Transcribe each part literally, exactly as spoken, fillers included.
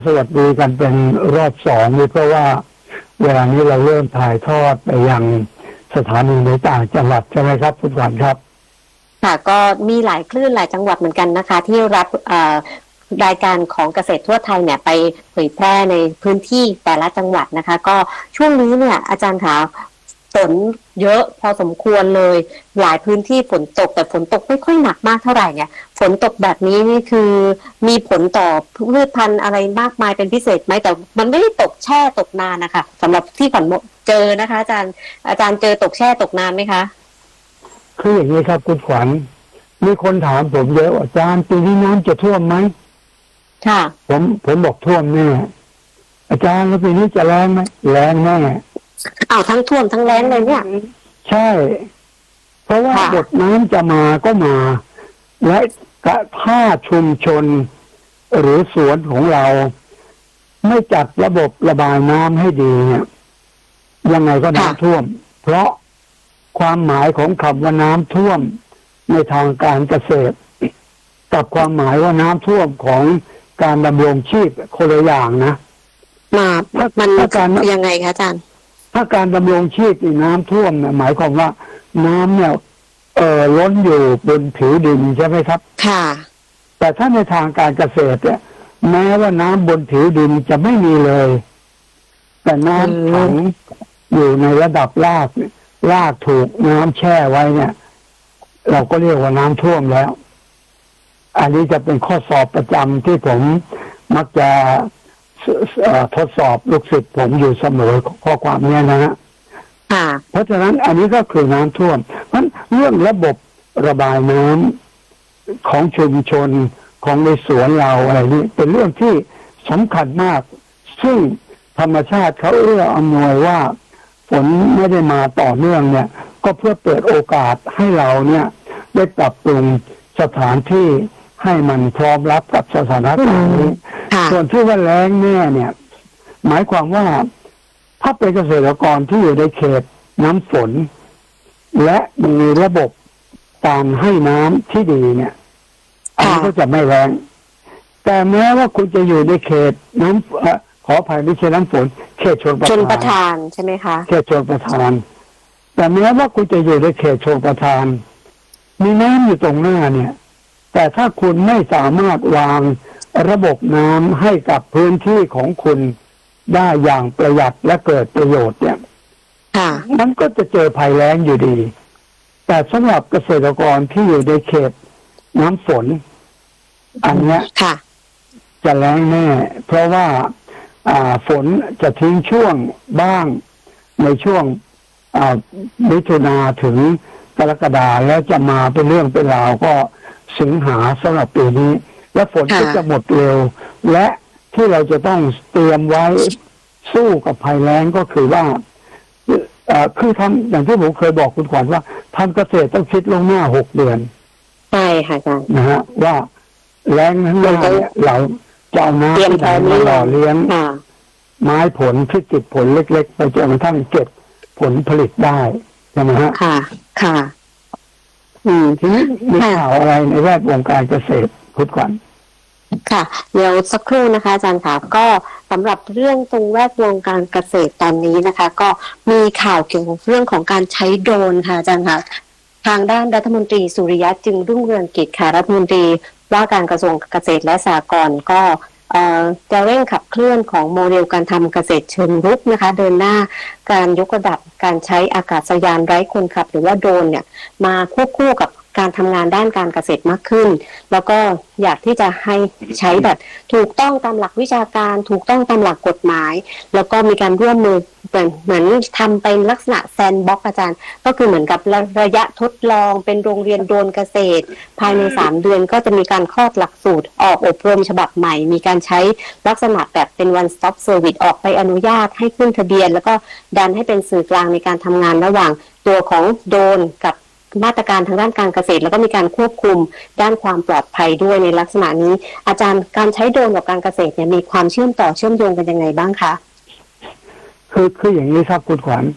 สวัสดีกันเป็นรอบสองเลยเพราะว่าเวลานี้เราเริ่มถ่ายทอดไปยังสถานีในต่างจังหวัดใช่ไหมครับคุณขวัญครับค่ะก็มีหลายคลื่นหลายจังหวัดเหมือนกันนะคะที่รับรายการของเกษตรทั่วไทยเนี่ยไปเผยแพร่ในพื้นที่แต่ละจังหวัดนะคะก็ช่วงนี้เนี่ยอาจารย์คะฝนเยอะพอสมควรเลยหลายพื้นที่ฝนตกแต่ฝนตกไม่ค่อยหนักมากเท่าไหร่เนี่ยฝนตกแบบนี้นี่คือมีผลต่อพืชพันธุ์อะไรมากมายเป็นพิเศษไหมแต่มันไม่ได้ตกแช่ตกนานนะคะสำหรับที่ขวัญเจอนะคะอาจารย์อาจารย์เจอตกแช่ตกนานไหมคะคืออย่างนี้ครับคุณขวัญมีคนถามผมเยอะอาจารย์ปีนี้น้ำจะท่วมไหมค่ะผมผมบอกท่วมแน่อาจารย์แล้วปีนี้จะแรงไหมแรงแน่อ้าวทั้งท่วมทั้งแล้งเลยเนี่ยใช่เพราะว่าบทน้ำจะมาก็มาและถ้าชุมชนหรือสวนของเราไม่จัดระบบระบายน้ำให้ดีเนี่ยยังไงก็น้ำท่วมเพราะความหมายของคำว่าน้ำท่วมในทางการเกษตรกับความหมายว่าน้ำท่วมของการดำรงชีพคนละอย่างนะมามันการยังไงคะอาจารย์ถ้าการดำรงชีพในน้ำท่วมเนี่ยหมายความว่าน้ำเนี่ยเอ่อล้นอยู่บนผิวดินใช่ไหมครับค่ะแต่ถ้าในทางการเกษตรเนี่ยแม้ว่าน้ำบนผิวดินจะไม่มีเลยแต่น้ำขังอยู่ในระดับรากรากถูกน้ำแช่ไว้เนี่ยเราก็เรียกว่าน้ำท่วมแล้วอันนี้จะเป็นข้อสอบประจำที่ผมมักจะทดสอบลูกศิษย์ผมอยู่เสมอข้อความนี้นะฮะเพราะฉะนั้นอันนี้ก็คือน้ำท่วมเพราะเรื่องระบบระบายน้ำของชุมชนของในสวนเราอะไรนี้เป็นเรื่องที่สำคัญมากซึ่งธรรมชาติเขาเอื้ออำนวยว่าฝนไม่ได้มาต่อเนื่องเนี่ยก็เพื่อเปิดโอกาสให้เราเนี่ยได้ปรับปรุงสถานที่ให้มันพร้อมรับกับสถานการณ์นี้ส่วนที่ว่าแล้งแน่เนี่ยหมายความว่าถ้าเป็นเกษตรกรที่อยู่ในเขตน้ำฝนและมีระบบการให้น้ำที่ดีเนี่ยอันนี้ก็จะไม่แล้งแต่แม้ว่าคุณจะอยู่ในเขตน้ำขออภัยไม่ใช่น้ำฝนเขตชลประทานชลประทานใช่ไหมคะเขตชลประทานแต่แม้ว่าคุณจะอยู่ในเขตชลประทานมีน้ำอยู่ตรงหน้าเนี่ยแต่ถ้าคุณไม่สามารถวางระบบน้ำให้กับพื้นที่ของคุณได้อย่างประหยัดและเกิดประโยชน์เนี่ยมันก็จะเจอภัยแล้งอยู่ดีแต่สำหรับเกษตรกรที่อยู่ในเขตน้ำฝนอันเนี้ยจะแล้งแน่เพราะว่าฝนจะทิ้งช่วงบ้างในช่วงมิถุนาถึงกรกฎาแล้วจะมาเป็นเรื่องเป็นราวก็สิงหาสำหรับปีนี้และฝนก็จะหมดเร็วและที่เราจะต้องเตรียมไว้สู้กับภัยแล้งก็คือว่าคือทำอย่างที่ผมเคยบอกคุณขวัญว่าทำเกษตรต้องคิดล่วงหน้าหกเดือนใช่ค่ะอาจารย์นะฮะว่าแล้งนั้นเนี่ยเราจะเอาน้ำที่ไหนมาหล่อเลี้ยงไม้ผลที่ติดผลเล็กๆไปจนกระทั่งเก็บผลผลิตได้ใช่ไหมฮะค่ะค่ะอืมทีนี้มีข่าวอะไรในแวดวงการเกษตรคุณขวัญค่ะเดี๋ยวสักครู่นะคะอาจารย์ค่ะก็สำหรับเรื่องตรงแวดวงการเกษตรตอนนี้นะคะก็มีข่าวเกี่ยวกับเรื่องของการใช้โดรนค่ะอาจารย์ค่ะทางด้านรัฐมนตรีสุริยะจึงรุ่งเรืองกิจค่ะรัฐมนตรีว่าการกระทรวงเกษตรและสหกรณ์ก็จะเร่งขับเคลื่อนของโมเดลการทำเกษตรเชิงรุกนะคะเดินหน้าการยกระดับการใช้อากาศยานไร้คนขับหรือว่าโดรนเนี่ยมาควบคู่กับการทำงานด้านการเกษตรมากขึ้นแล้วก็อยากที่จะให้ใช้แบบถูกต้องตามหลักวิชาการถูกต้องตามหลักกฎหมายแล้วก็มีการร่วมมือเป็นเหมือนทำเป็นลักษณะแซนด์บ็อกซ์อาจารย์ก็คือเหมือนกับระยะทดลองเป็นโรงเรียนโดรนเกษตรภายในสามเดือนก็จะมีการคลอดหลักสูตรออกอบรมฉบับใหม่มีการใช้ลักษณะแบบเป็น one stop service ออกไปอนุญาตให้ขึ้นทะเบียนแล้วก็ดันให้เป็นสื่อกลางในการทำงานระหว่างตัวของโดรนกับมาตรการทางด้านการเกษตรแล้วก็มีการควบคุมด้านความปลอดภัยด้วยในลักษณะนี้อาจารย์การใช้โดรนกับการเกษตรเนี่ยมีความเชื่อมต่อเชื่อมโยงกันยังไงบ้างคะคือคืออย่างนี้ครับคุณขวัญ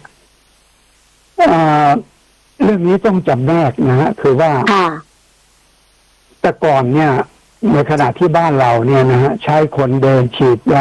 เรื่องนี้ต้องจำแนกนะฮะคือว่าแต่ก่อนเนี่ยในขณะที่บ้านเราเนี่ยนะฮะใช้คนเดินฉีดยา